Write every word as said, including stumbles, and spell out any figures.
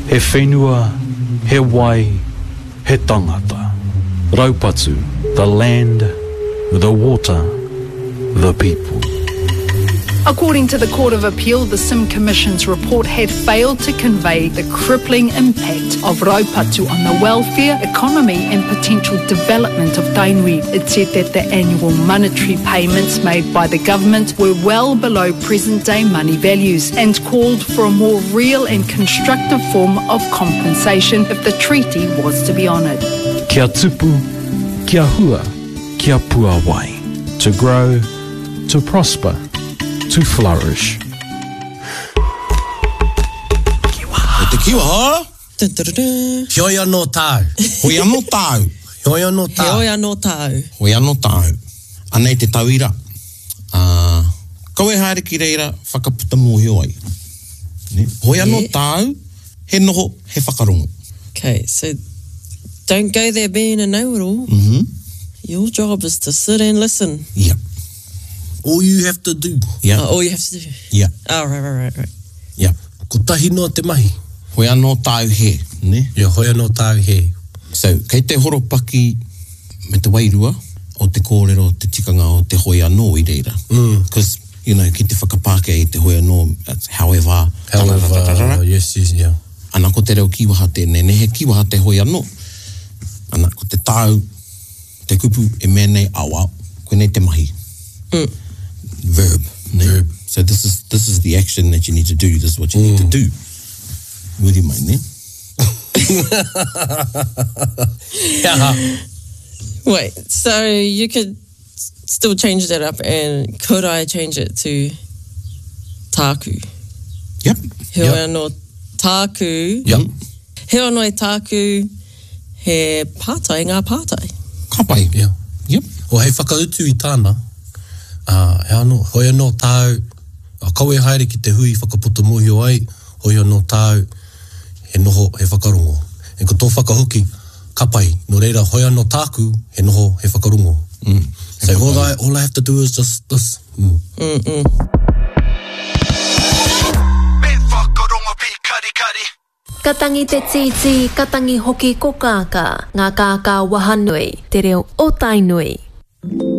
He whenua, he wai, he tangata. Raupatu, the land, the water, the people. According to the Court of Appeal, the Sim Commission's report had failed to convey the crippling impact of Raupatu on the welfare, economy and potential development of Tainui. It said that the annual monetary payments made by the government were well below present-day money values and called for a more real and constructive form of compensation if the treaty was to be honoured. Kia tupu, kia hua, kia pua wai. To grow, to prosper, to flourish. E te kiwa ha? Hoi anō tāu. Hoi anō tāu. Hoi anō tāu. Hoi anō tāu. Hoi anō tāu. Anei te tauira. Uh, Kau e haere ki reira whakaputa mōhio ai. Ne? Hoi anō Yeah. tāu, he noho, he whakarongo. Okay, so don't go there being a know-it-all. Mm-hmm. Your job is to sit and listen. Yeah. All you have to do. Yeah. Oh, all you have to do. Yeah. Oh, right, right, right, right. Yeah. Ko tahi noa te mahi. Hoi anō tāu he. Ne? Ia hoi anō tāu he. So, kei te horopaki me te wairua o te kōrero, te tikanga o te hoi anō i reira. Because, mm. you know, ki te whakapāke i te hoi anō, however, However, yes, yes, yeah. Ana ko te reo kiwaha tēnei, ne he kiwaha te hoi anō. Ana ko te tāu, te kupu e mēnei awa, koe nei te mahi. Mm. Verb. Ne? Verb. So this is this is the action that you need to do. This is what you mm. need to do. Would you mind, ne? Yeah. Wait, so you could still change that up, and could I change it to tāku? Yep. He Yep. anō tāku. Yep. He anō e tāku he pātai, ngā pātai. Ka pai. Yeah. Yep. O hei whakautu i tāna, uh, he anō, hoi anō tāu, a kau e haere ki te hui whakaputa mōhio ai, hoi anō tāu, he noho, he whakarongo. E ko tō whakahoki, ka pai, no reira, hoi anō tāku, he noho, he whakarongo. Mm. So all I, all I have to do is just this. Mm. Mm-mm. Katangi te titi, katangi hoki ko kāka, ngā kāka wahanui, te reo o Tainui.